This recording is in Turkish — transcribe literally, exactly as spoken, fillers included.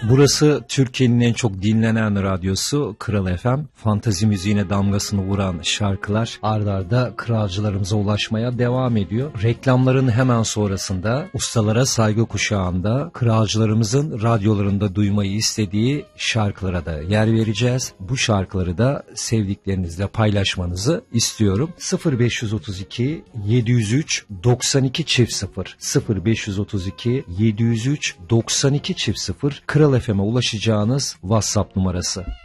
Burası Türkiye'nin en çok dinlenen radyosu Kral F M. Fantezi müziğine damgasını vuran şarkılar ard arda kralcılarımıza ulaşmaya devam ediyor. Reklamların hemen sonrasında ustalara saygı kuşağında kralcılarımızın radyolarında duymayı istediği şarkılara da yer vereceğiz. Bu şarkıları da sevdiklerinizle paylaşmanızı istiyorum. sıfır beş otuz iki yedi yüz üç doksan iki çift sıfır sıfır beş otuz iki yedi yüz üç doksan iki çift sıfır Kral F M'e ulaşacağınız WhatsApp numarası.